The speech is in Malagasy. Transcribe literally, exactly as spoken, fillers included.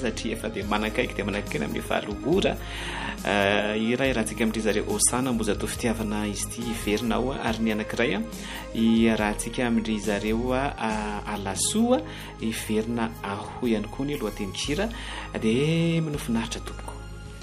satria efa dia manakaiky dia manakaiky amin'ny fahalohora ira irahantsika amin'ity zareo osana mboza tao fitiavana izy ity iverina ao ary ny anankiray irahantsika amin'ry zareo alasoa iverina aho ihany koa ny lohateny kira dia minofinaritra tompoko